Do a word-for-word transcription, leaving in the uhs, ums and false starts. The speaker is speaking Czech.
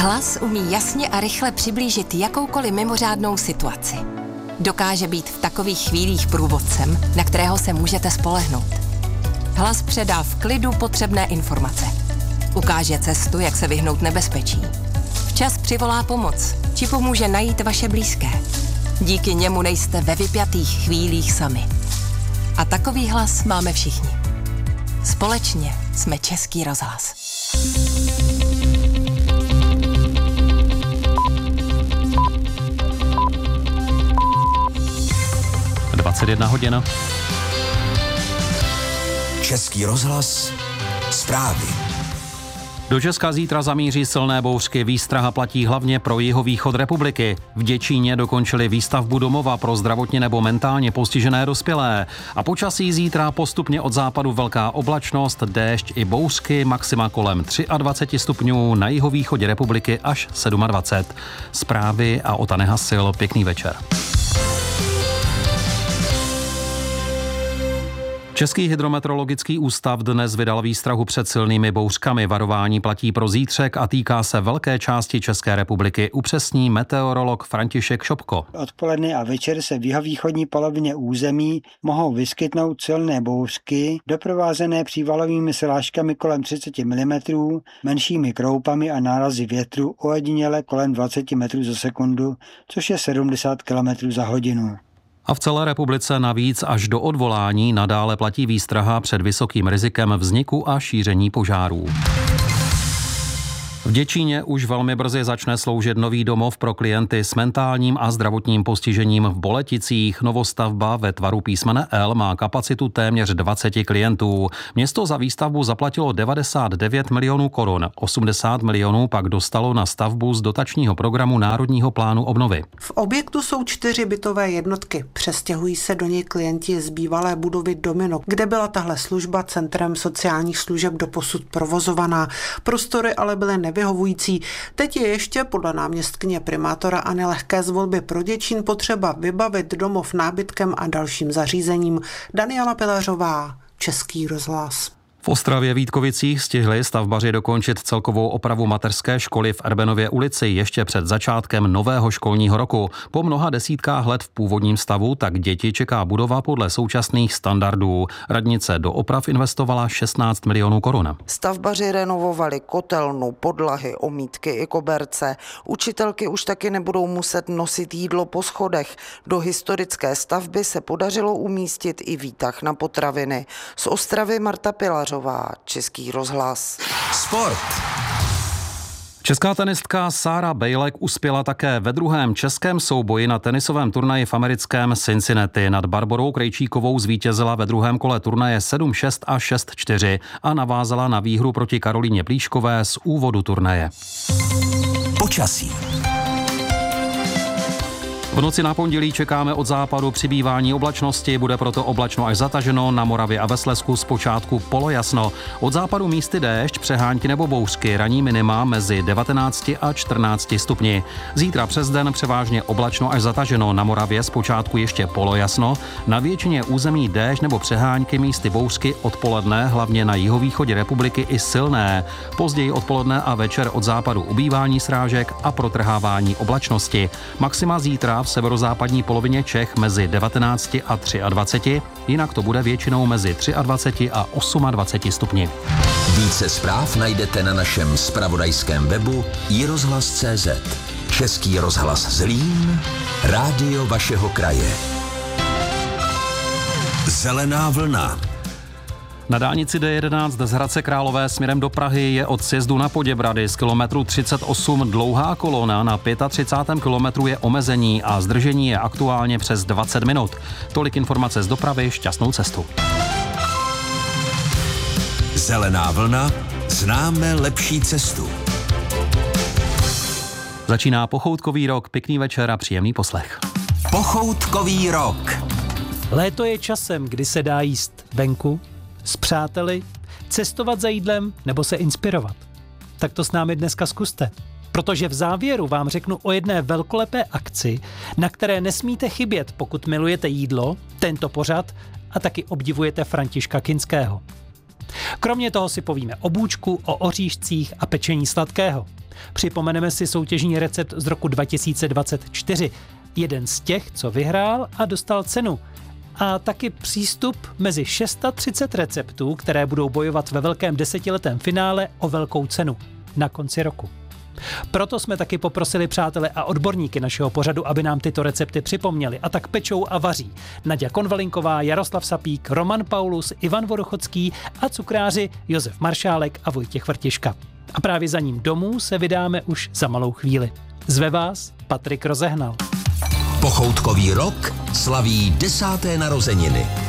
Hlas umí jasně a rychle přiblížit jakoukoliv mimořádnou situaci. Dokáže být v takových chvílích průvodcem, na kterého se můžete spolehnout. Hlas předá v klidu potřebné informace. Ukáže cestu, jak se vyhnout nebezpečí. Včas přivolá pomoc, či pomůže najít vaše blízké. Díky němu nejste ve vypjatých chvílích sami. A takový hlas máme všichni. Společně jsme Český rozhlas. dvacet jedna hodin. Český rozhlas, zprávy. Do Česka zítra zamíří silné bouřky. Výstraha platí hlavně pro jihovýchod republiky. V Děčíně dokončili výstavbu domova pro zdravotně nebo mentálně postižené dospělé. A počasí zítra postupně od západu velká oblačnost, déšť i bouřky, maxima kolem dvacet tři stupňů, na jihovýchodě republiky až dvacet sedm. Zprávy a Ota Nehasil, pěkný večer. Český hydrometeorologický ústav dnes vydal výstrahu před silnými bouřkami. Varování platí pro zítřek a týká se velké části České republiky, upřesní meteorolog František Šopko. Odpoledne a večer se v jihovýchodní polovině území mohou vyskytnout silné bouřky, doprovázené přívalovými srážkami kolem třicet milimetrů, menšími kroupami a nárazy větru ojediněle kolem dvacet metrů za sekundu, což je sedmdesát kilometrů za hodinu. A v celé republice navíc až do odvolání nadále platí výstraha před vysokým rizikem vzniku a šíření požárů. V Děčíně už velmi brzy začne sloužit nový domov pro klienty s mentálním a zdravotním postižením v Boleticích. Novostavba ve tvaru písmene L má kapacitu téměř dvacet klientů. Město za výstavbu zaplatilo devadesát devět milionů korun. osmdesát milionů pak dostalo na stavbu z dotačního programu Národního plánu obnovy. V objektu jsou čtyři bytové jednotky. Přestěhují se do něj klienti z bývalé budovy Domino, kde byla tahle služba centrem sociálních služeb doposud provozovaná. Prostory ale byly nevyhovující. Teď je ještě podle náměstkyně primátora Anny Lehké z Volby pro Děčín potřeba vybavit domov nábytkem a dalším zařízením. Daniela Pilařová, Český rozhlas. V Ostravě Vítkovicích stihli stavbaři dokončit celkovou opravu mateřské školy v Erbenově ulici ještě před začátkem nového školního roku. Po mnoha desítkách let v původním stavu tak děti čeká budova podle současných standardů. Radnice do oprav investovala šestnáct milionů korun. Stavbaři renovovali kotelnu, podlahy, omítky i koberce. Učitelky už taky nebudou muset nosit jídlo po schodech. Do historické stavby se podařilo umístit i výtah na potraviny. Z Ostravy Marta Pilařová, Český rozhlas. Sport. Česká tenistka Sarah Bejlek uspěla také ve druhém českém souboji na tenisovém turnaji v americkém Cincinnati. Nad Barborou Krejčíkovou zvítězila ve druhém kole turnaje sedm šest a šest čtyři a navázala na výhru proti Karolíně Plíškové z úvodu turnaje. Počasí. V noci na pondělí čekáme od západu přibývání oblačnosti, bude proto oblačno až zataženo, na Moravě a ve Slezsku zpočátku polojasno. Od západu místy déšť, přehánky nebo bouřky, ranní minima mezi devatenácti a čtrnácti stupni. Zítra přes den převážně oblačno až zataženo, na Moravě zpočátku ještě polojasno, na většině území déšť nebo přehánky místy bouřky odpoledne, hlavně na jihovýchodě republiky i silné. Později odpoledne a večer od západu ubývání srážek a protrhávání oblačnosti. Maxima zítra v severozápadní polovině Čech mezi devatenácti a dvaceti třemi, jinak to bude většinou mezi dvaceti třemi a dvaceti osmi stupni. Více zpráv najdete na našem zpravodajském webu i rozhlas tečka cé zet. Český rozhlas Zlín, rádio vašeho kraje. Zelená vlna. Na dálnici D jedenáct z Hradce Králové směrem do Prahy je od sjezdu na Poděbrady z kilometru třicet osm dlouhá kolona, na třicátém pátém kilometru je omezení a zdržení je aktuálně přes dvacet minut. Tolik informace z dopravy, šťastnou cestu. Zelená vlna, známe lepší cestu. Začíná pochoutkový rok, pěkný večer a příjemný poslech. Pochoutkový rok. Léto je časem, kdy se dá jíst venku, s přáteli, cestovat za jídlem nebo se inspirovat. Tak to s námi dneska zkuste. Protože v závěru vám řeknu o jedné velkolepé akci, na které nesmíte chybět, pokud milujete jídlo, tento pořad a taky obdivujete Františka Kinského. Kromě toho si povíme o bůčku, o oříšcích a pečení sladkého. Připomeneme si soutěžní recept z roku dva tisíce dvacet čtyři. Jeden z těch, co vyhrál a dostal cenu. A taky přístup mezi třicet šest receptů, které budou bojovat ve velkém desetiletém finále o velkou cenu na konci roku. Proto jsme taky poprosili přátele a odborníky našeho pořadu, aby nám tyto recepty připomněli. A tak pečou a vaří Naďa Konvalinková, Jaroslav Sapík, Roman Paulus, Ivan Vodochodský a cukráři Josef Maršálek a Vojtěch Vrtiška. A právě za ním domů se vydáme už za malou chvíli. Zve vás Patrik Rozehnal. Pochoutkový rok slaví desáté narozeniny.